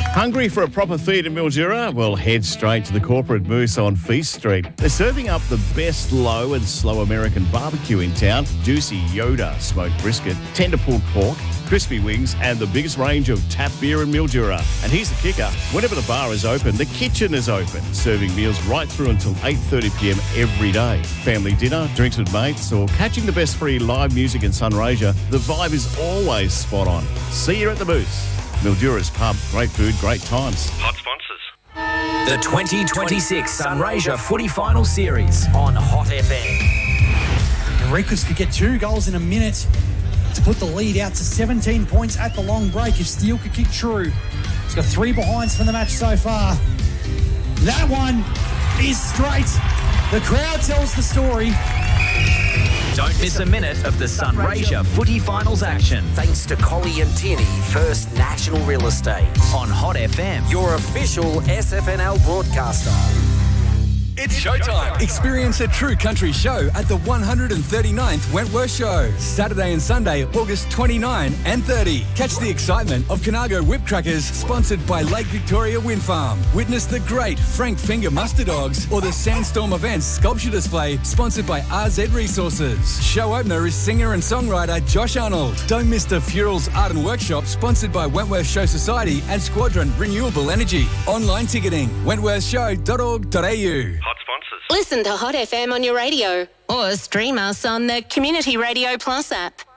Hungry for a proper feed in Mildura? Well, head straight to the Corporate Moose on Feast Street. They're serving up the best low and slow American barbecue in town. Juicy Yoda smoked brisket, tender pulled pork, crispy wings, and the biggest range of tap beer in Mildura. And here's the kicker. Whenever the bar is open, the kitchen is open, serving meals right through until 8:30pm every day. Family dinner, drinks with mates, or catching the best free live music in Sunraysia, the vibe is always spot on. See you at the Moose. Mildura's pub. Great food, great times. Hot sponsors. The 2026 Sunraysia Footy Final Series on Hot FM. Rikus could get 2 goals in a minute to put the lead out to 17 points at the long break if Steele could kick true. He's got 3 behinds from the match so far. That one is straight. The crowd tells the story. Don't miss a minute of the Sunraysia Footy Finals action. Thanks to Collie and Tierney, First National Real Estate. On Hot FM. Your official SFNL broadcaster. It's showtime. Experience a true country show at the 139th Wentworth Show. Saturday and Sunday, August 29 and 30. Catch the excitement of Conago Whip Crackers, sponsored by Lake Victoria Wind Farm. Witness the great Frank Finger Muster Dogs or the Sandstorm Events Sculpture Display, sponsored by RZ Resources. Show opener is singer and songwriter Josh Arnold. Don't miss the Furals Art and Workshop, sponsored by Wentworth Show Society and Squadron Renewable Energy. Online ticketing, wentworthshow.org.au. Hot sponsors. Listen to Hot FM on your radio or stream us on the Community Radio Plus app.